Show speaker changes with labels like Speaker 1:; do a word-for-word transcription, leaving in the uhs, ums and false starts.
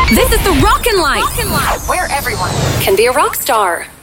Speaker 1: This is the Rockin' Life, where everyone can be a rock star.